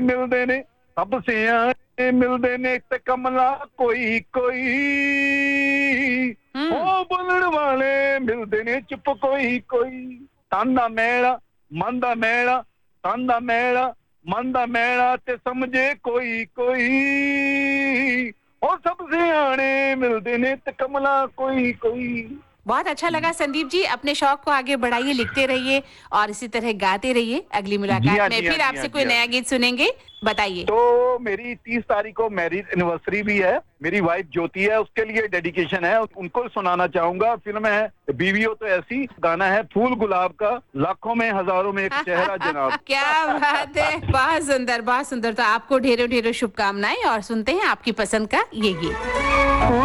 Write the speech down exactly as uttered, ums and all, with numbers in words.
मिलदे ने सब सियाणे मिलदे ने ते कमला कोई कोई हम्म। ओ बोलण वाले मिलदे ने चुप कोई कोई तन दा मेला मन दा मेला तन दा मेला मन दा मेला ते समझे कोई कोई ओ सब सियाणे मिलदे ने ते कमला कोई कोई। बहुत अच्छा लगा संदीप जी, अपने शौक को आगे बढ़ाइए, लिखते रहिए और इसी तरह गाते रहिए। अगली जी मुलाकात हाँ, में जी हाँ, फिर जी हाँ, आपसे कोई जी हाँ। नया गीत सुनेंगे, बताइए। तो मेरी तीस तारीख को मैरिज एनिवर्सरी भी है, मेरी वाइफ ज्योति है, उसके लिए डेडिकेशन है, उनको सुनाना चाहूंगा। फिल्म है बीवी हो तो ऐसी, गाना है फूल गुलाब का, लाखों में हजारों में एक चेहरा जनाब। क्या बात है, बहुत सुंदर, बहुत सुंदर। तो आपको ढेरों ढेरों शुभकामनाएं और सुनते हैं आपकी पसंद का ये गीत।